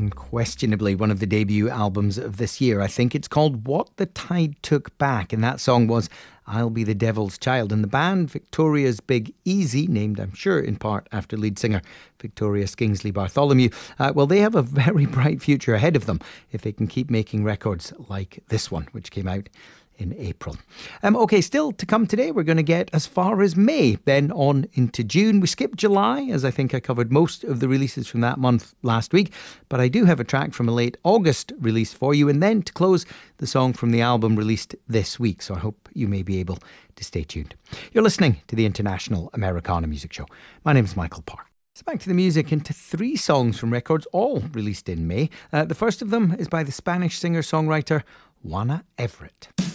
unquestionably one of the debut albums of this year. I think it's called What the Tide Took Back, and that song was I'll Be the Devil's Child. And the band, Victoria's Big Easy, named I'm sure in part after lead singer Victoria Skingsley Bartholomew, well, they have a very bright future ahead of them if they can keep making records like this one, which came out in April. Okay, still to come today, we're going to get as far as May, then on into June. We skipped July, as I think I covered most of the releases from that month last week, but I do have a track from a late August release for you, and then to close, the song from the album released this week, so I hope you may be able to stay tuned. You're listening to the International Americana Music Show. My name is Michael Park. So back to the music, into 3 songs from records, all released in May. The first of them is by the Spanish singer-songwriter Juana Everett.